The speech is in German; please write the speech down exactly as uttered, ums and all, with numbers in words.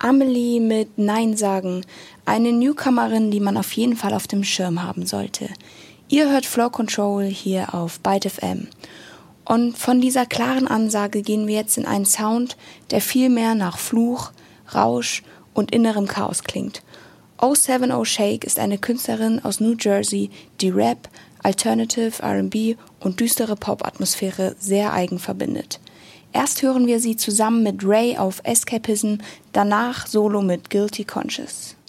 Amelie mit Nein sagen, eine Newcomerin, die man auf jeden Fall auf dem Schirm haben sollte. Ihr hört Flow Control hier auf Byte F M. Und von dieser klaren Ansage gehen wir jetzt in einen Sound, der viel mehr nach Fluch, Rausch und innerem Chaos klingt. oh sieben oh Shake ist eine Künstlerin aus New Jersey, die Rap, Alternative, R and B und düstere Pop-Atmosphäre sehr eigen verbindet. Erst hören wir sie zusammen mit Ray auf Escapism, danach solo mit Guilty Conscious.